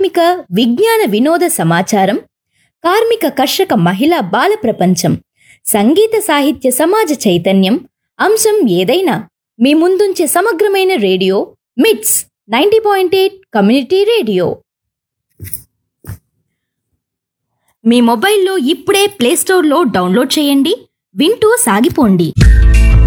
ఆధ్యాత్మిక విజ్ఞాన వినోద సమాచారం, కార్మిక కర్షక మహిళా బాల ప్రపంచం, సంగీత సాహిత్య సమాజ చైతన్యం, అంశం ఏదైనా మీ ముందుంచే సమగ్రమైన రేడియో మిట్స్ 90.8 కమ్యూనిటీ రేడియో. మీ మొబైల్లో ఇప్పుడే ప్లేస్టోర్లో డౌన్లోడ్ చేయండి, వింటూ సాగిపోండి.